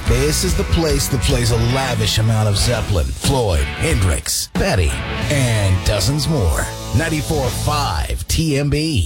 this is the place that plays a lavish amount of Zeppelin, Floyd, Hendrix, Betty, and dozens more. 94.5 TMB.